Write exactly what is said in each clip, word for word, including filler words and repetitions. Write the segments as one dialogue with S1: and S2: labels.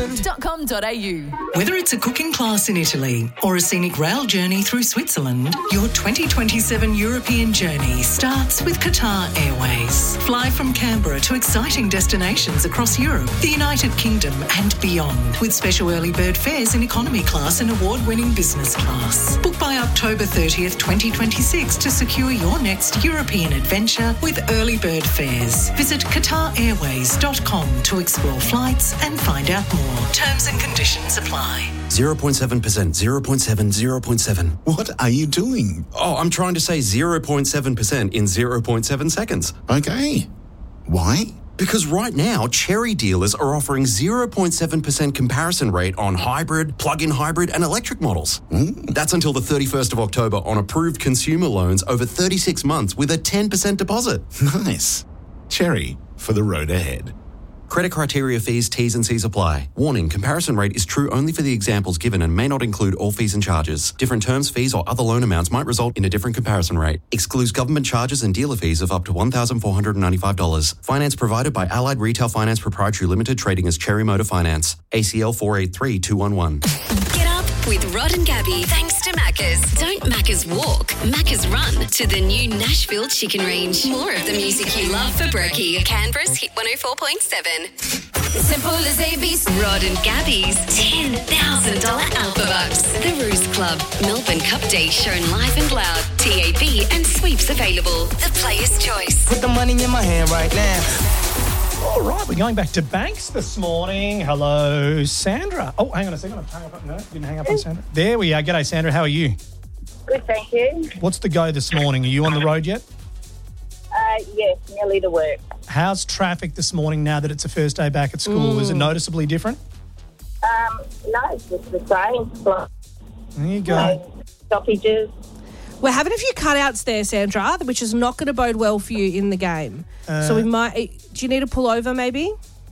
S1: switzerland dot com dot a u.
S2: Whether it's a cooking class in Italy or a scenic rail journey through Switzerland, your twenty twenty-seven European journey starts with Qatar Airways. Fly from Canberra to exciting destinations across Europe, the United Kingdom and beyond, with special early bird fares in economy class and award-winning business class. Book by October thirtieth, twenty twenty-six to secure your next European adventure with early bird fares. Visit qatar airways dot com to explore flights and find out more. Terms and conditions apply.
S3: zero point seven percent, zero point seven, zero point seven.
S4: What are you doing?
S3: Oh, I'm trying to say zero point seven percent in zero point seven seconds.
S4: Okay. Why?
S3: Because right now, Cherry dealers are offering zero point seven percent comparison rate on hybrid, plug-in hybrid and electric models.
S4: Mm.
S3: That's until the thirty-first of October on approved consumer loans over thirty-six months with a ten percent deposit.
S4: Nice. Cherry for the road ahead.
S3: Credit criteria, fees, T's and C's apply. Warning, comparison rate is true only for the examples given and may not include all fees and charges. Different terms, fees or other loan amounts might result in a different comparison rate. Excludes government charges and dealer fees of up to one thousand four hundred ninety-five dollars. Finance provided by Allied Retail Finance Proprietary Limited, trading as Cherry Motor Finance. A C L four eight three two one one.
S5: Get up with Rod and Gabby thanks to Macca's. Don't Macca's walk, Macca's run to the new Nashville Chicken Range. More of the music you love for brekkie. Canberra's Hit one oh four point seven.
S1: Simple as A B C.
S5: Rod and Gabby's ten thousand dollars Alpha Bucks. The Roost Club. Melbourne Cup Day shown live and loud. T A B and sweeps available. The Player's Choice.
S6: Put the money in my hand right now. All right, we're going back to banks this morning. Hello, Sandra. Oh, hang on a second. I've hung up. No, didn't hang up on Sandra. There we are. G'day, Sandra. How are you?
S7: Good, thank you.
S6: What's the go this morning? Are you on the road yet?
S7: Uh, yes, nearly to work.
S6: How's traffic this morning now that it's a first day back at school?
S7: Mm.
S6: Is it noticeably different?
S7: Um, no, it's just the same. Like,
S6: There you go.
S7: no stoppages.
S8: We're having a few cutouts there, Sandra, which is not going to bode well for you in the game.
S6: Uh,
S8: so we might. Do you need to pull over maybe?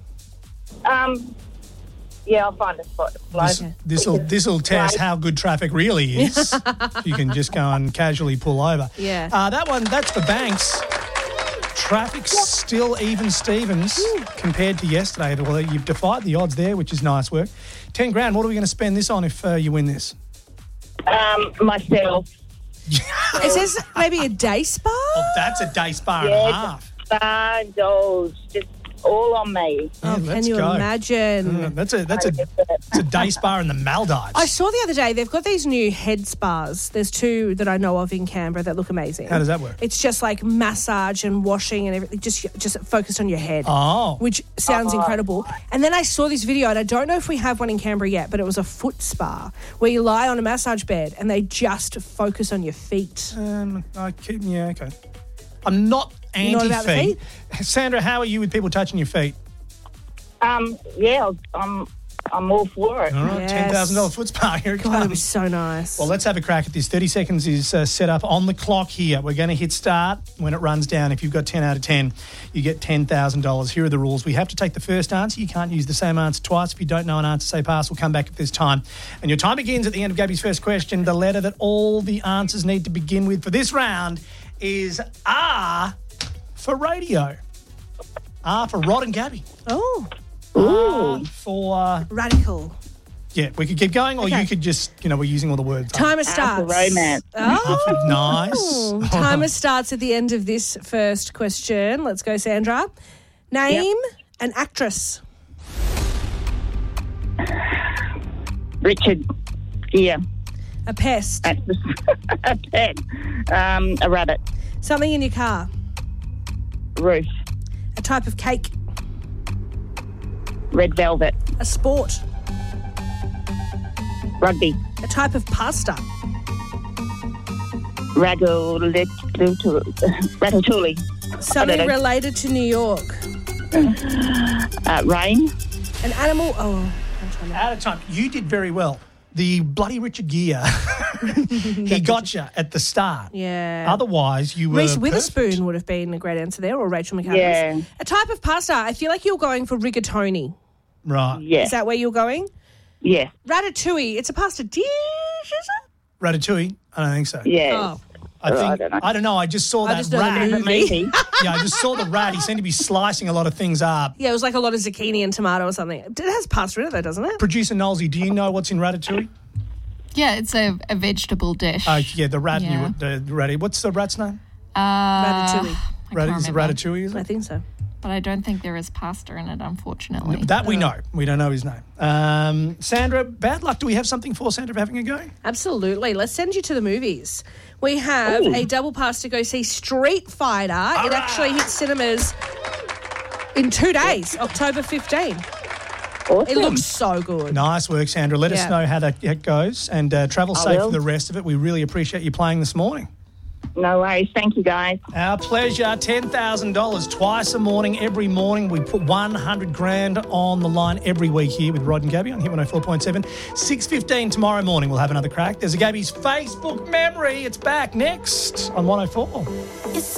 S7: Um, yeah, I'll find a spot to flow.
S6: This, this'll this'll test how good traffic really is. You can just go and casually pull over.
S8: Yeah.
S6: Uh, that one, that's for banks. Traffic's still even Stevens compared to yesterday. Well, you've defied the odds there, which is nice work. Ten grand. What are we going to spend this on if uh, you win this?
S7: Um, myself.
S8: It says maybe a day spa.
S6: Oh, that's a day spa and a
S7: Yeah,
S6: half.
S7: spa, indulge, just all on me.
S8: Oh,
S6: Yeah,
S8: can
S6: let's
S8: you
S6: go.
S8: imagine?
S6: Uh, that's a that's a it's a day spa in the Maldives.
S8: I saw the other day they've got these new head spas. There's two that I know of in Canberra that look amazing.
S6: How does that work?
S8: It's just like massage and washing and everything, just just focused on your head.
S6: Oh.
S8: Which sounds
S7: Oh.
S8: incredible. And then I saw this video, and I don't know if we have one in Canberra yet, but it was a foot spa where you lie on a massage bed and they just focus on your feet.
S6: Um, I keep, yeah, okay. I'm not
S8: You're not about the
S6: anti-feet. Sandra, how are you with people touching your feet?
S7: Um, yeah, I'm, I'm all for it.
S6: All right,
S8: Yes.
S6: ten thousand dollars foot spa. Here it
S8: God, it was
S6: comes.
S8: so nice.
S6: Well, let's have a crack at this. thirty seconds is uh, set up on the clock here. We're going to hit start. When it runs down, if you've got ten out of ten, you get ten thousand dollars. Here are the rules. We have to take the first answer. You can't use the same answer twice. If you don't know an answer, say pass. We'll come back if there's time. And your time begins at the end of Gabby's first question. The letter that all the answers need to begin with for this round is R for radio. R for Rod and Gabby.
S8: Oh,
S6: R for... Uh,
S8: radical.
S6: yeah, we could keep going, or
S8: Okay.
S6: you could just, you know, we're using all the words.
S8: Timer
S7: R for
S8: starts.
S7: romance.
S8: Oh,
S6: Nice.
S8: Timer starts at the end of this first question. Let's go, Sandra. Name an actress.
S7: Richard Gere.
S8: A pest.
S7: That's a pet. Um, a rabbit.
S8: Something in your car.
S7: Roof.
S8: A type of cake.
S7: Red velvet.
S8: A sport.
S7: Rugby.
S8: A type of pasta.
S7: Ratatouille. Ratatouille.
S8: Something
S7: know.
S8: related to New York.
S7: Uh, rain.
S8: An animal. Oh, I'm trying to.
S6: Out of time. You did very well. The bloody Richard Gere, he got you at the start.
S8: Yeah.
S6: Otherwise, you were
S8: Reese
S6: perfect.
S8: Witherspoon would have been a great answer there, or Rachel McAdams.
S7: Yeah.
S8: A type of pasta. I feel like you're going for rigatoni.
S6: Right.
S7: Yeah.
S8: Is that where you're going?
S7: Yes.
S8: Ratatouille. It's a pasta dish, is it?
S6: Ratatouille? I don't think so.
S7: Yes.
S8: Oh.
S6: I
S7: Oh,
S6: think
S7: I don't know.
S6: I don't know. I just saw
S8: I
S6: that
S8: just know the
S6: rat.
S8: movie.
S6: Yeah, I just saw the rat. He seemed to be slicing a lot of things up.
S8: Yeah, it was like a lot of zucchini and tomato or something. It has pasta in it though, doesn't it?
S6: Producer Nolsey, do you know what's in Ratatouille?
S9: Yeah, it's a, a vegetable dish.
S6: Uh, yeah, the rat.
S9: Yeah.
S6: You, the rat. What's the rat's name?
S9: Uh,
S8: Ratatouille.
S9: I
S6: Rat,
S9: can't
S6: is it
S9: remember.
S6: Ratatouille? Is
S8: I
S6: it?
S8: think so.
S9: But I don't think there is pasta in it, unfortunately.
S6: That we know. We don't know his name. Um, Sandra, bad luck. Do we have something for Sandra for having a go?
S8: Absolutely. Let's send you to the movies. We have
S7: Ooh.
S8: a double pass to go see Street Fighter. It actually hits cinemas in two days, October fifteenth.
S7: Awesome.
S8: It looks so good.
S6: Nice work, Sandra. Let us
S8: Yeah.
S6: know how that that goes and uh, travel
S7: I
S6: safe
S7: will.
S6: for the rest of it. We really appreciate you playing this morning.
S7: No worries. Thank you, guys.
S6: Our pleasure. ten thousand dollars twice a morning, every morning. We put one hundred grand on the line every week here with Rod and Gabby on Hit one oh four point seven. six fifteen tomorrow morning, we'll have another crack. There's a Gabby's Facebook memory. It's back next on one oh four.